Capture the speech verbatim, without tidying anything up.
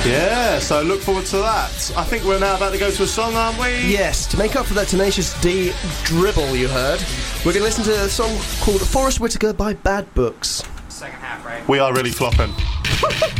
Yeah, so look forward to that. I think we're now about to go to a song, aren't we? Yes, to make up for that Tenacious D dribble you heard, we're going to listen to a song called Forest Whitaker by Bad Books. Second half, right? We are really flopping.